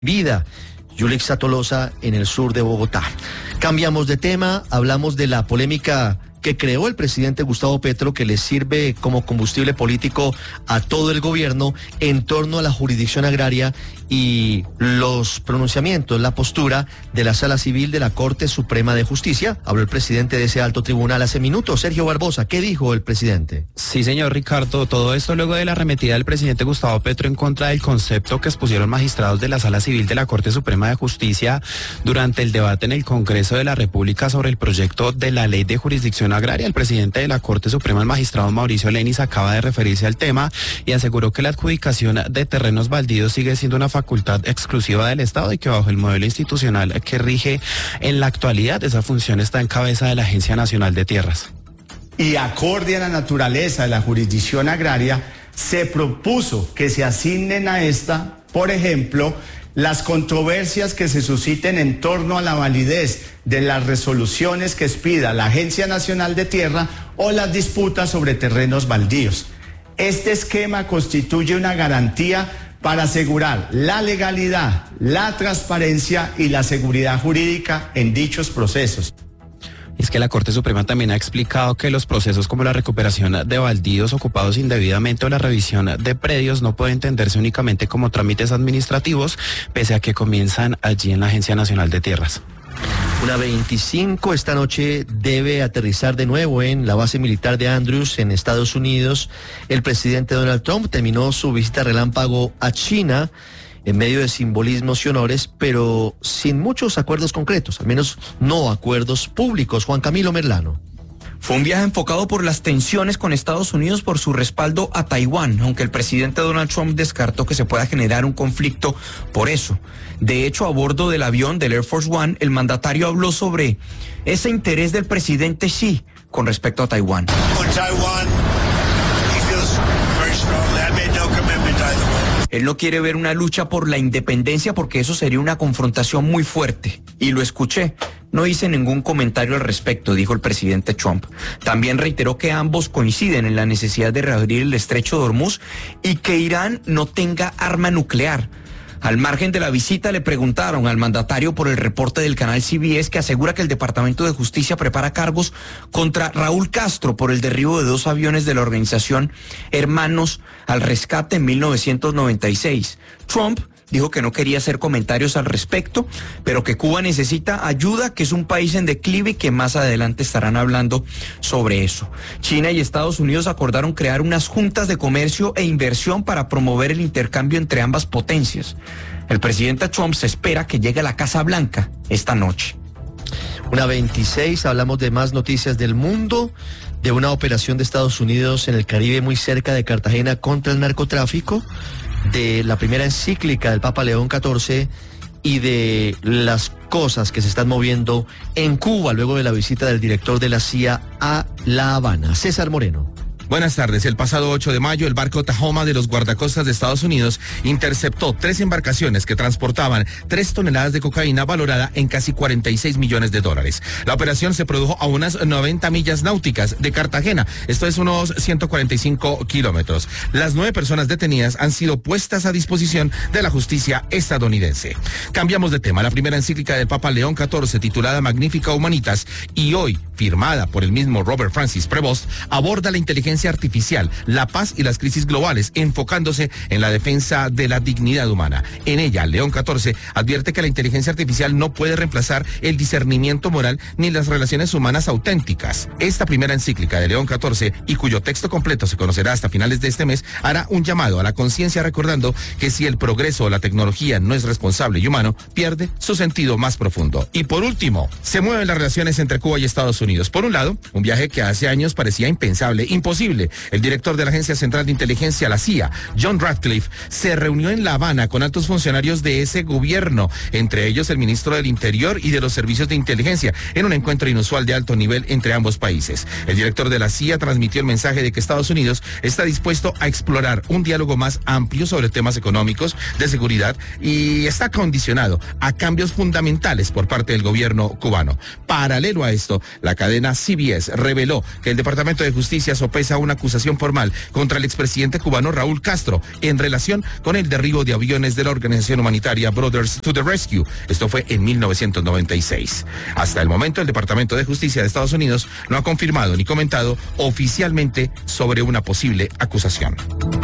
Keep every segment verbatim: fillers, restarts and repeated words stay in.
Vida. Yulixa Tolosa en el sur de Bogotá. Cambiamos de tema, hablamos de la polémica que creó el presidente Gustavo Petro, que le sirve como combustible político a todo el gobierno en torno a la jurisdicción agraria y los pronunciamientos, la postura de la Sala Civil de la Corte Suprema de Justicia. Habló el presidente de ese alto tribunal hace minutos, Sergio Barbosa. ¿Qué dijo el presidente? Sí, señor Ricardo, todo esto luego de la arremetida del presidente Gustavo Petro en contra del concepto que expusieron magistrados de la Sala Civil de la Corte Suprema de Justicia durante el debate en el Congreso de la República sobre el proyecto de la Ley de Jurisdicción Agraria. El presidente de la Corte Suprema, el magistrado Mauricio Lenis, acaba de referirse al tema y aseguró que la adjudicación de terrenos baldíos sigue siendo una facultad exclusiva del Estado y que bajo el modelo institucional que rige en la actualidad esa función está en cabeza de la Agencia Nacional de Tierras. Y acorde a la naturaleza de la jurisdicción agraria, se propuso que se asignen a esta, por ejemplo, las controversias que se susciten en torno a la validez de las resoluciones que expida la Agencia Nacional de Tierra o las disputas sobre terrenos baldíos. Este esquema constituye una garantía para asegurar la legalidad, la transparencia y la seguridad jurídica en dichos procesos. Es que la Corte Suprema también ha explicado que los procesos como la recuperación de baldíos ocupados indebidamente o la revisión de predios no pueden entenderse únicamente como trámites administrativos, pese a que comienzan allí en la Agencia Nacional de Tierras. Una veinticinco esta noche debe aterrizar de nuevo en la base militar de Andrews en Estados Unidos. El presidente Donald Trump terminó su visita relámpago a China en medio de simbolismos y honores, pero sin muchos acuerdos concretos, al menos no acuerdos públicos. Juan Camilo Merlano. Fue un viaje enfocado por las tensiones con Estados Unidos por su respaldo a Taiwán, aunque el presidente Donald Trump descartó que se pueda generar un conflicto por eso. De hecho, a bordo del avión del Air Force One, el mandatario habló sobre ese interés del presidente Xi con respecto a Taiwán. Con Taiwán, he feels very strongly. I made no commitment either way. Él no quiere ver una lucha por la independencia porque eso sería una confrontación muy fuerte. Y lo escuché. No hice ningún comentario al respecto, dijo el presidente Trump. También reiteró que ambos coinciden en la necesidad de reabrir el estrecho de Hormuz y que Irán no tenga arma nuclear. Al margen de la visita le preguntaron al mandatario por el reporte del canal C B S que asegura que el Departamento de Justicia prepara cargos contra Raúl Castro por el derribo de dos aviones de la organización Hermanos al Rescate en mil novecientos noventa y seis. Trump dijo que no quería hacer comentarios al respecto, pero que Cuba necesita ayuda, que es un país en declive y que más adelante estarán hablando sobre eso. China y Estados Unidos acordaron crear unas juntas de comercio e inversión para promover el intercambio entre ambas potencias. El presidente Trump se espera que llegue a la Casa Blanca esta noche. Una veintiséis, hablamos de más noticias del mundo, de una operación de Estados Unidos en el Caribe muy cerca de Cartagena contra el narcotráfico, de la primera encíclica del Papa León catorce y de las cosas que se están moviendo en Cuba luego de la visita del director de la C I A a La Habana. César Moreno. Buenas tardes. El pasado ocho de mayo, el barco Tahoma de los guardacostas de Estados Unidos interceptó tres embarcaciones que transportaban tres toneladas de cocaína valorada en casi cuarenta y seis millones de dólares. La operación se produjo a unas noventa millas náuticas de Cartagena. Esto es unos ciento cuarenta y cinco kilómetros. Las nueve personas detenidas han sido puestas a disposición de la justicia estadounidense. Cambiamos de tema. La primera encíclica del Papa León catorce, titulada Magnificat Humanitas, y hoy firmada por el mismo Robert Francis Prevost, aborda la inteligencia artificial, la paz y las crisis globales, enfocándose en la defensa de la dignidad humana. En ella, León catorce advierte que la inteligencia artificial no puede reemplazar el discernimiento moral ni las relaciones humanas auténticas. Esta primera encíclica de León catorce, y cuyo texto completo se conocerá hasta finales de este mes, hará un llamado a la conciencia recordando que si el progreso o la tecnología no es responsable y humano, pierde su sentido más profundo. Y por último, se mueven las relaciones entre Cuba y Estados Unidos. Por un lado, un viaje que hace años parecía impensable, imposible. El director de la Agencia Central de Inteligencia, la C I A, John Ratcliffe, se reunió en La Habana con altos funcionarios de ese gobierno, entre ellos el ministro del Interior y de los Servicios de Inteligencia, en un encuentro inusual de alto nivel entre ambos países. El director de la C I A transmitió el mensaje de que Estados Unidos está dispuesto a explorar un diálogo más amplio sobre temas económicos, de seguridad, y está condicionado a cambios fundamentales por parte del gobierno cubano. Paralelo a esto, la cadena C B S reveló que el Departamento de Justicia sopesa realiza una acusación formal contra el expresidente cubano Raúl Castro en relación con el derribo de aviones de la organización humanitaria Brothers to the Rescue. Esto fue en mil novecientos noventa y seis. Hasta el momento, el Departamento de Justicia de Estados Unidos no ha confirmado ni comentado oficialmente sobre una posible acusación.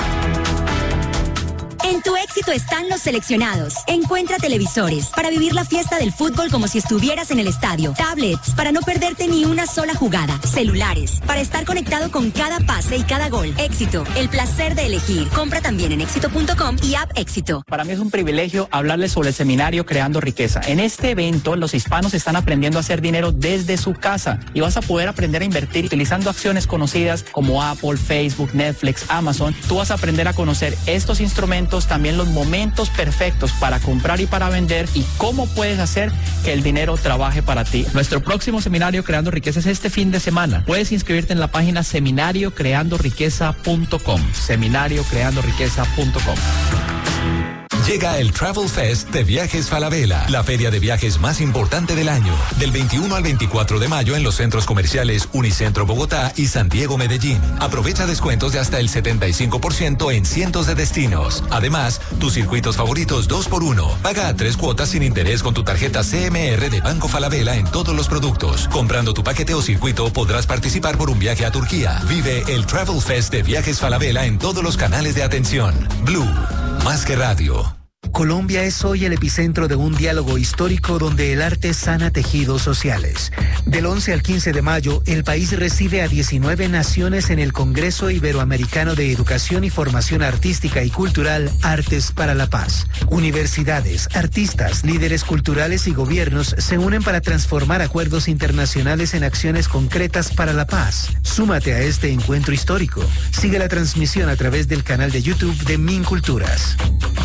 En tu éxito están los seleccionados. Encuentra televisores para vivir la fiesta del fútbol como si estuvieras en el estadio. Tablets para no perderte ni una sola jugada. Celulares para estar conectado con cada pase y cada gol. Éxito, el placer de elegir. Compra también en éxito punto com y app Éxito. Para mí es un privilegio hablarles sobre el seminario Creando Riqueza. En este evento, los hispanos están aprendiendo a hacer dinero desde su casa y vas a poder aprender a invertir utilizando acciones conocidas como Apple, Facebook, Netflix, Amazon. Tú vas a aprender a conocer estos instrumentos, también los momentos perfectos para comprar y para vender y cómo puedes hacer que el dinero trabaje para ti. Nuestro próximo seminario Creando Riqueza es este fin de semana. Puedes inscribirte en la página seminario creando riqueza punto com. seminario creando riqueza punto com. Llega el Travel Fest de Viajes Falabella, la feria de viajes más importante del año. Del veintiuno al veinticuatro de mayo en los centros comerciales Unicentro Bogotá y San Diego Medellín. Aprovecha descuentos de hasta el setenta y cinco por ciento en cientos de destinos. Además, tus circuitos favoritos dos por uno. Paga a tres cuotas sin interés con tu tarjeta C M R de Banco Falabella en todos los productos. Comprando tu paquete o circuito podrás participar por un viaje a Turquía. Vive el Travel Fest de Viajes Falabella en todos los canales de atención. Blue, más que radio. Colombia es hoy el epicentro de un diálogo histórico donde el arte sana tejidos sociales. Del once al quince de mayo, el país recibe a diecinueve naciones en el Congreso Iberoamericano de Educación y Formación Artística y Cultural Artes para la Paz. Universidades, artistas, líderes culturales y gobiernos se unen para transformar acuerdos internacionales en acciones concretas para la paz. Súmate a este encuentro histórico. Sigue la transmisión a través del canal de YouTube de Minculturas.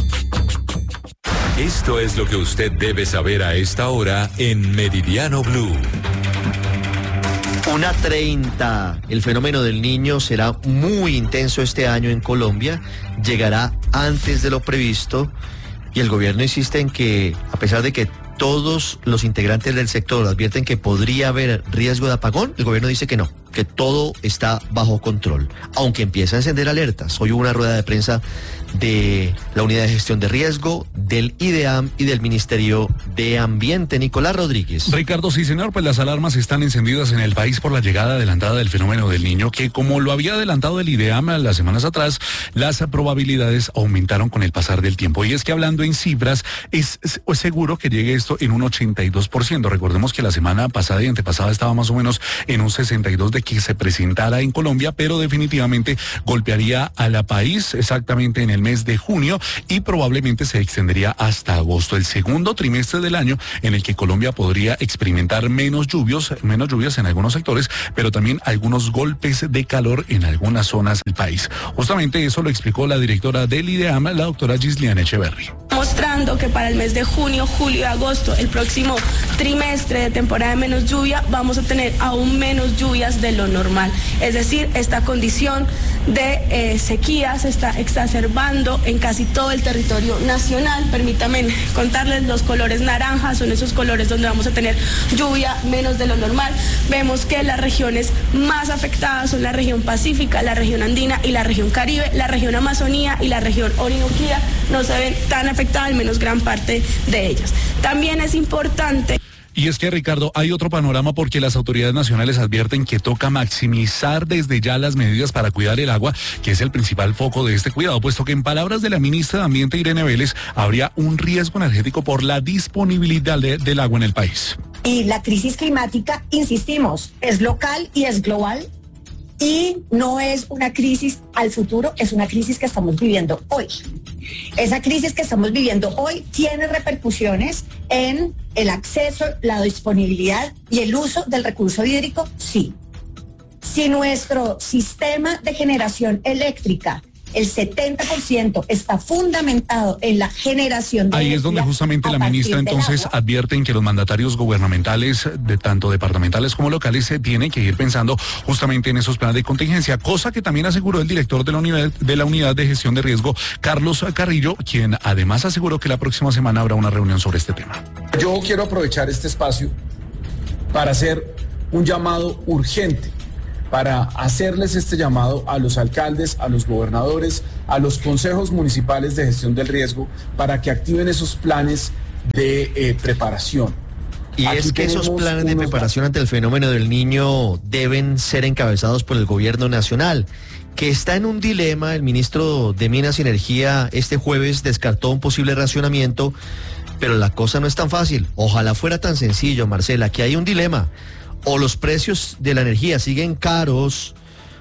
Esto es lo que usted debe saber a esta hora en Meridiano Blue. una treinta. El fenómeno del Niño será muy intenso este año en Colombia. Llegará antes de lo previsto y el gobierno insiste en que, a pesar de que todos los integrantes del sector advierten que podría haber riesgo de apagón, el gobierno dice que no, que todo está bajo control, aunque empieza a encender alertas. Hoy hubo una rueda de prensa de la Unidad de Gestión de Riesgo, del IDEAM y del Ministerio de Ambiente. Nicolás Rodríguez. Ricardo, sí señor, pues las alarmas están encendidas en el país por la llegada adelantada del fenómeno del Niño, que como lo había adelantado el IDEAM las semanas atrás, las probabilidades aumentaron con el pasar del tiempo. Y es que hablando en cifras, es, es seguro que llegue esto en un ochenta y dos por ciento. Recordemos que la semana pasada y antepasada estaba más o menos en un sesenta y dos por ciento de que se presentara en Colombia, pero definitivamente golpearía a la país exactamente en el mes de junio y probablemente se extendería hasta agosto, el segundo trimestre del año en el que Colombia podría experimentar menos lluvias, menos lluvias en algunos sectores, pero también algunos golpes de calor en algunas zonas del país. Justamente eso lo explicó la directora del IDEAM, la doctora Gisliana Echeverry. Mostrando que para el mes de junio, julio y agosto, el próximo trimestre de temporada de menos lluvia, vamos a tener aún menos lluvias de lo normal. Es decir, esta condición de eh, sequía se está exacerbando en casi todo el territorio nacional. Permítanme contarles, los colores naranjas son esos colores donde vamos a tener lluvia menos de lo normal. Vemos que las regiones más afectadas son la región pacífica, la región andina y la región caribe. La región Amazonía y la región Orinoquía no se ven tan afectadas, al menos gran parte de ellas. También es importante... Y es que, Ricardo, hay otro panorama porque las autoridades nacionales advierten que toca maximizar desde ya las medidas para cuidar el agua, que es el principal foco de este cuidado, puesto que en palabras de la ministra de Ambiente, Irene Vélez, habría un riesgo energético por la disponibilidad de, del agua en el país. Y la crisis climática, insistimos, es local y es global. Y no es una crisis al futuro, es una crisis que estamos viviendo hoy. Esa crisis que estamos viviendo hoy tiene repercusiones en el acceso, la disponibilidad y el uso del recurso hídrico, sí. Si nuestro sistema de generación eléctrica, el setenta por ciento está fundamentado en la generación de Ahí es donde justamente la ministra entonces advierten que los mandatarios gubernamentales, de tanto departamentales como locales, se tienen que ir pensando justamente en esos planes de contingencia, cosa que también aseguró el director de la unidad de, la unidad de gestión de riesgo, Carlos Carrillo, quien además aseguró que la próxima semana habrá una reunión sobre este tema. Yo quiero aprovechar este espacio para hacer un llamado urgente para hacerles este llamado a los alcaldes, a los gobernadores, a los consejos municipales de gestión del riesgo, para que activen esos planes de eh, preparación. Y Aquí es que esos tenemos planes de unos preparación ante el fenómeno del Niño deben ser encabezados por el gobierno nacional, que está en un dilema. El ministro de Minas y Energía este jueves descartó un posible racionamiento, pero la cosa no es tan fácil. Ojalá fuera tan sencillo, Marcela, que hay un dilema. O los precios de la energía siguen caros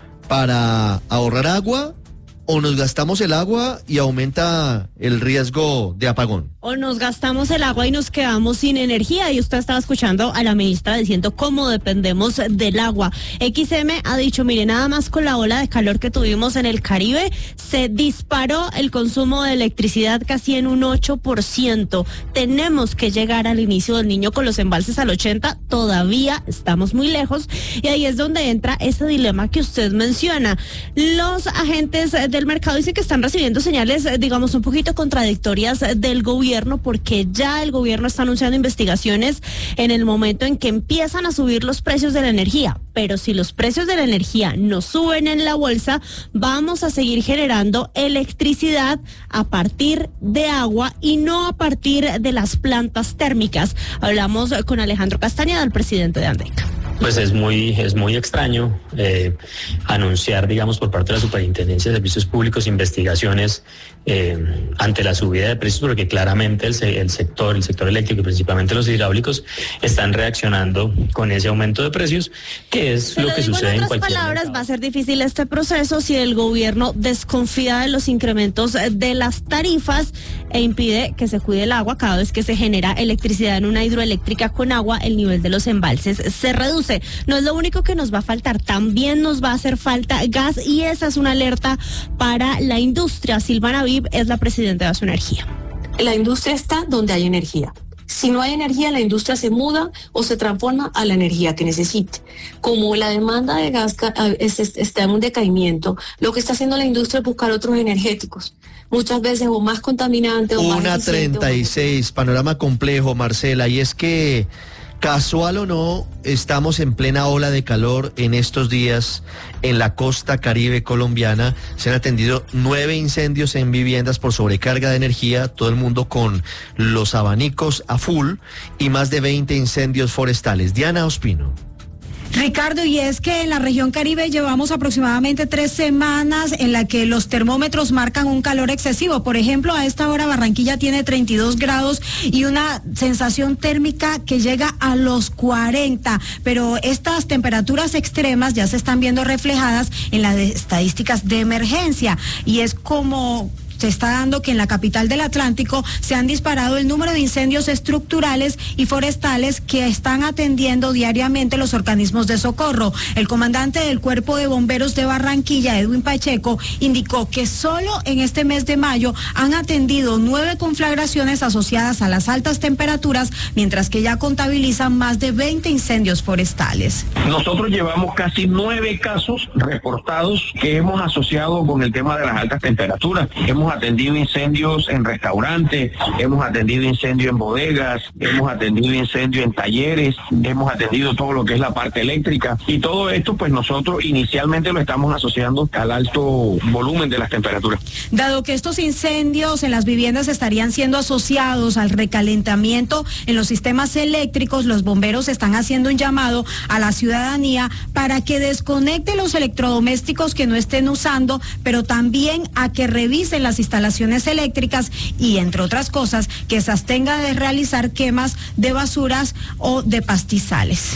para ahorrar agua, o nos gastamos el agua y aumenta el riesgo de apagón. O nos gastamos el agua y nos quedamos sin energía. Y usted estaba escuchando a la ministra diciendo cómo dependemos del agua. X M ha dicho, mire, nada más con la ola de calor que tuvimos en el Caribe, se disparó el consumo de electricidad casi en un ocho por ciento. Tenemos que llegar al inicio del Niño con los embalses al ochenta, todavía estamos muy lejos. Y ahí es donde entra ese dilema que usted menciona. Los agentes del mercado dicen que están recibiendo señales, digamos, un poquito contradictorias del gobierno, porque ya el gobierno está anunciando investigaciones en el momento en que empiezan a subir los precios de la energía. Pero si los precios de la energía no suben en la bolsa, vamos a seguir generando electricidad a partir de agua y no a partir de las plantas térmicas. Hablamos con Alejandro Castañeda, el presidente de ANDEC. Pues es muy, es muy extraño eh, anunciar, digamos, por parte de la Superintendencia de Servicios Públicos investigaciones eh, ante la subida de precios, porque claramente el, el sector, el sector eléctrico y principalmente los hidráulicos están reaccionando con ese aumento de precios, que es Te lo lo que digo sucede en en otras cualquier palabras, mercado. va a ser difícil este proceso si el gobierno desconfía de los incrementos de las tarifas e impide que se cuide el agua. Cada vez que se genera electricidad en una hidroeléctrica con agua, el nivel de los embalses se reduce. No es lo único que nos va a faltar, también nos va a hacer falta gas, y esa es una alerta para la industria. Silvana Viv es la presidenta de Asoenergía. La industria está donde hay energía. Si no hay energía, la industria se muda o se transforma a la energía que necesite. Como la demanda de gas está en un decaimiento, lo que está haciendo la industria es buscar otros energéticos, muchas veces o más contaminantes o más Una eficientes, treinta y seis, panorama complejo, Marcela, y es que, casual o no, estamos en plena ola de calor en estos días en la costa caribe colombiana. Se han atendido nueve incendios en viviendas por sobrecarga de energía, todo el mundo con los abanicos a full, y más de veinte incendios forestales. Diana Ospino. Ricardo, y es que en la región Caribe llevamos aproximadamente tres semanas en la que los termómetros marcan un calor excesivo. Por ejemplo, a esta hora Barranquilla tiene treinta y dos grados y una sensación térmica que llega a los cuarenta. Pero estas temperaturas extremas ya se están viendo reflejadas en las estadísticas de emergencia, y es como se está dando que en la capital del Atlántico se han disparado el número de incendios estructurales y forestales que están atendiendo diariamente los organismos de socorro. El comandante del Cuerpo de Bomberos de Barranquilla, Edwin Pacheco, indicó que solo en este mes de mayo han atendido nueve conflagraciones asociadas a las altas temperaturas, mientras que ya contabilizan más de veinte incendios forestales. Nosotros llevamos casi nueve casos reportados que hemos asociado con el tema de las altas temperaturas. Hemos atendido incendios en restaurantes, hemos atendido incendios en bodegas, hemos atendido incendios en talleres, hemos atendido todo lo que es la parte eléctrica, y todo esto pues nosotros inicialmente lo estamos asociando al alto volumen de las temperaturas. Dado que estos incendios en las viviendas estarían siendo asociados al recalentamiento en los sistemas eléctricos, los bomberos están haciendo un llamado a la ciudadanía para que desconecte los electrodomésticos que no estén usando, pero también a que revisen las instalaciones eléctricas y, entre otras cosas, que se abstenga de realizar quemas de basuras o de pastizales.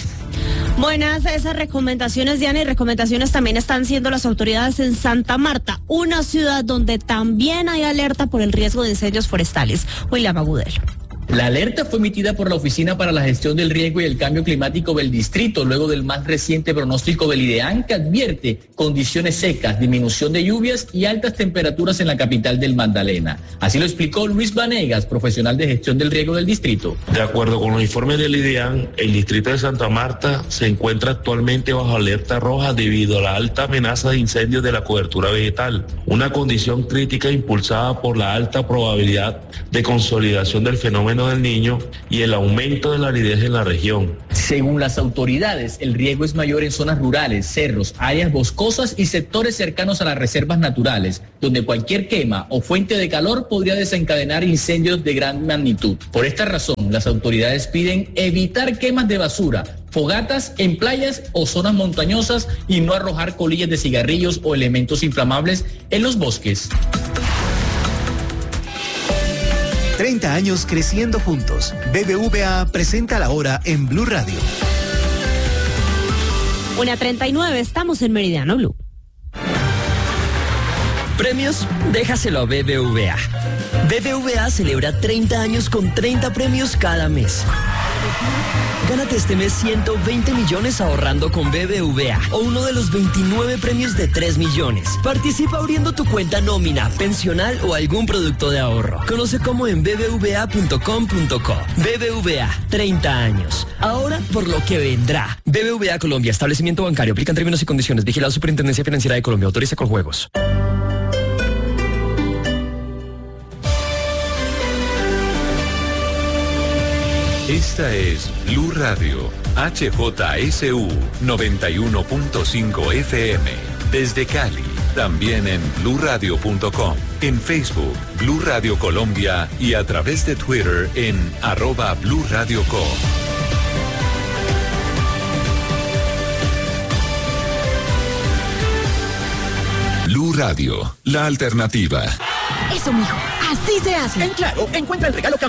Buenas esas recomendaciones, Diana, y recomendaciones también están siendo las autoridades en Santa Marta, una ciudad donde también hay alerta por el riesgo de incendios forestales. William Agudelo. La alerta fue emitida por la Oficina para la Gestión del Riesgo y el Cambio Climático del Distrito, luego del más reciente pronóstico del IDEAN, que advierte condiciones secas, disminución de lluvias y altas temperaturas en la capital del Magdalena. Así lo explicó Luis Vanegas, profesional de gestión del riesgo del distrito. De acuerdo con los informes del IDEAN, el distrito de Santa Marta se encuentra actualmente bajo alerta roja debido a la alta amenaza de incendios de la cobertura vegetal, una condición crítica impulsada por la alta probabilidad de consolidación del fenómeno fenómeno del Niño y el aumento de la aridez en la región. Según las autoridades, el riesgo es mayor en zonas rurales, cerros, áreas boscosas y sectores cercanos a las reservas naturales, donde cualquier quema o fuente de calor podría desencadenar incendios de gran magnitud. Por esta razón, las autoridades piden evitar quemas de basura, fogatas en playas o zonas montañosas y no arrojar colillas de cigarrillos o elementos inflamables en los bosques. treinta años creciendo juntos. B B V A presenta la hora en Blue Radio. Una treinta y nueve, estamos en Meridiano Blue. ¿Premios? Déjaselo a B B V A. B B V A celebra treinta años con treinta premios cada mes. Gánate este mes ciento veinte millones ahorrando con B B V A o uno de los veintinueve premios de tres millones. Participa abriendo tu cuenta nómina, pensional o algún producto de ahorro. Conoce cómo en b b v a punto com punto co. B B V A, treinta años. Ahora por lo que vendrá. B B V A Colombia, establecimiento bancario. Aplican términos y condiciones. Vigilado Superintendencia Financiera de Colombia. Autoriza con juegos. Esta es Blue Radio, H J S U noventa y uno punto cinco F M, desde Cali, también en blue radio punto com, en Facebook, Blue Radio Colombia y a través de Twitter en arroba Blue Radio Co. Blue Radio, la alternativa. Eso, mijo, así se hace. En Claro, encuentra el regalo